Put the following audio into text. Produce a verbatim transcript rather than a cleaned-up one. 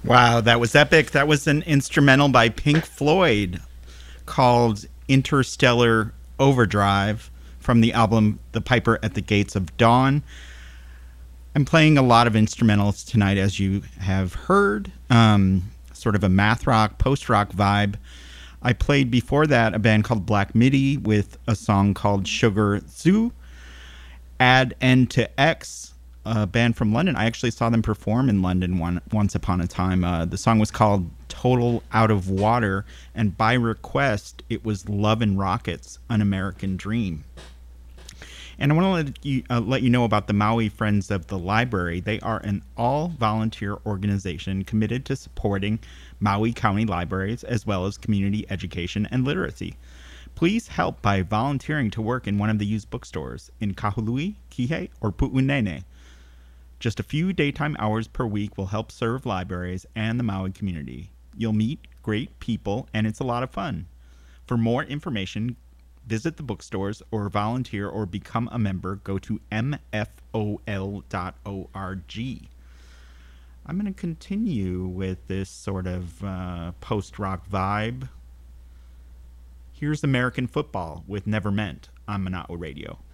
Wow, that was epic. That was an instrumental by Pink Floyd called Interstellar Overdrive from the album The Piper at the Gates of Dawn. I'm playing a lot of instrumentals tonight, as you have heard, um, sort of a math rock, post rock vibe. I played before that a band called Black Midi with a song called Sugar Zoo. Add N to X, a band from London. I actually saw them perform in London one, once upon a time. Uh, the song was called Total Out of Water, and by request, it was Love and Rockets, An American Dream. And I want to let you, uh, let you know about the Maui Friends of the Library. They are an all-volunteer organization committed to supporting Maui County libraries as well as community education and literacy. Please help by volunteering to work in one of the used bookstores in Kahului, Kihei, or Pu'unene. Just a few daytime hours per week will help serve libraries and the Maui community. You'll meet great people, and it's a lot of fun. For more information, visit the bookstores or volunteer or become a member. Go to m f o l dot org. I'm going to continue with this sort of uh, post-rock vibe. Here's American Football with Never Meant on Mana'o Radio.